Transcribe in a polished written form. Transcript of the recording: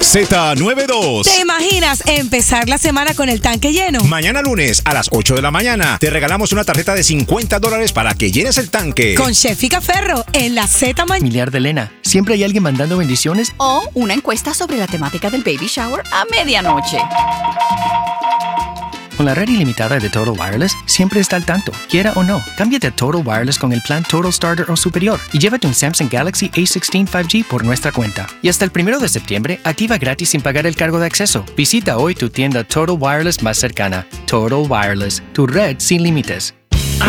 Z92. ¿Te imaginas empezar la semana con el tanque lleno? Mañana lunes a las 8 de la mañana te regalamos una tarjeta de $50 para que llenes el tanque. Con Chef Ica Ferro en la Z Mañana. Familiar de Elena, ¿siempre hay alguien mandando bendiciones? O una encuesta sobre la temática del baby shower a medianoche. Con la red ilimitada de Total Wireless, siempre está al tanto, quiera o no. Cámbiate a Total Wireless con el plan Total Starter o superior y llévate un Samsung Galaxy A16 5G por nuestra cuenta. Y hasta el 1 de septiembre, activa gratis sin pagar el cargo de acceso. Visita hoy tu tienda Total Wireless más cercana. Total Wireless, tu red sin límites.